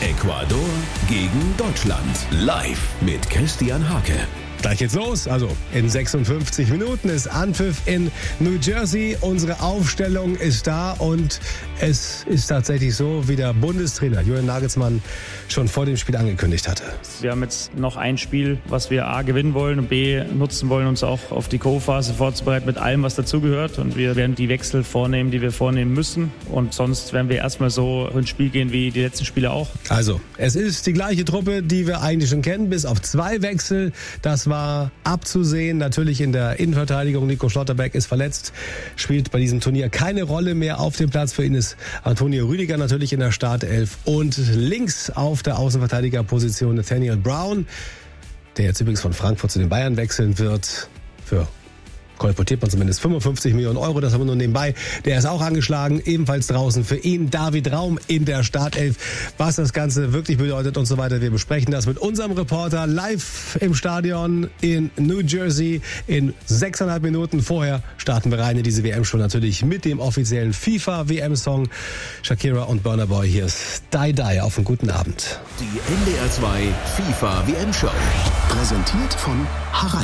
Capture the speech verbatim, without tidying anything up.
Ecuador gegen Deutschland. Live mit Christian Hake. Gleich geht's los. Also in sechsundfünfzig Minuten ist Anpfiff in New Jersey. Unsere Aufstellung ist da und es ist tatsächlich so, wie der Bundestrainer Julian Nagelsmann schon vor dem Spiel angekündigt hatte. Wir haben jetzt noch ein Spiel, was wir A gewinnen wollen und B nutzen wollen, uns auch auf die Co-Phase vorzubereiten mit allem, was dazugehört. Und wir werden die Wechsel vornehmen, die wir vornehmen müssen. Und sonst werden wir erstmal so ins Spiel gehen wie die letzten Spiele auch. Also, es ist die gleiche Truppe, die wir eigentlich schon kennen, bis auf zwei Wechsel. Das war abzusehen. Natürlich in der Innenverteidigung. Nico Schlotterbeck ist verletzt, spielt bei diesem Turnier keine Rolle mehr auf dem Platz. Für ihn ist Antonio Rüdiger natürlich in der Startelf. Und links auf der Außenverteidigerposition Nathaniel Brown, der jetzt übrigens von Frankfurt zu den Bayern wechseln wird. Für kolportiert man zumindest fünfundfünfzig Millionen Euro, das haben wir nur nebenbei. Der ist auch angeschlagen, ebenfalls draußen. Für ihn David Raum in der Startelf. Was das Ganze wirklich bedeutet und so weiter. Wir besprechen das mit unserem Reporter live im Stadion in New Jersey in sechseinhalb Minuten. Vorher starten wir rein in diese W M schon natürlich mit dem offiziellen FIFA-W M-Song. Shakira und Burna Boy, hier ist Die Die. Auf einen guten Abend. Die N D R zwei FIFA-W M-Show. Präsentiert von Harald.